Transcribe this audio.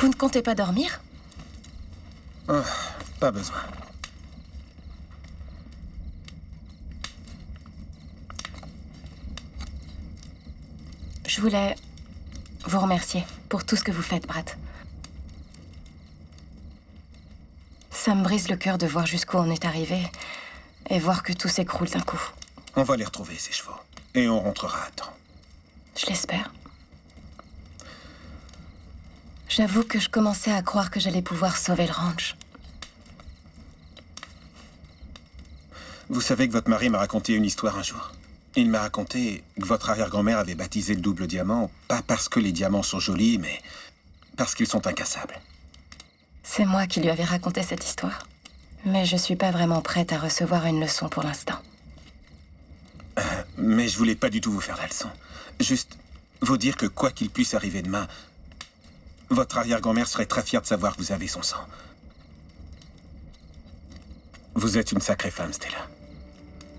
Vous ne comptez pas dormir? Oh, pas besoin. Je voulais vous remercier pour tout ce que vous faites, Brad. Ça me brise le cœur de voir jusqu'où on est arrivé et voir que tout s'écroule d'un coup. On va les retrouver, ces chevaux. Et on rentrera à temps. Je l'espère. J'avoue que je commençais à croire que j'allais pouvoir sauver le ranch. Vous savez que votre mari m'a raconté une histoire un jour. Il m'a raconté que votre arrière-grand-mère avait baptisé le double diamant, pas parce que les diamants sont jolis, mais parce qu'ils sont incassables. C'est moi qui lui avais raconté cette histoire. Mais je suis pas vraiment prête à recevoir une leçon pour l'instant. Mais je voulais pas du tout vous faire la leçon. Juste vous dire que quoi qu'il puisse arriver demain, votre arrière-grand-mère serait très fière de savoir que vous avez son sang. Vous êtes une sacrée femme, Stella.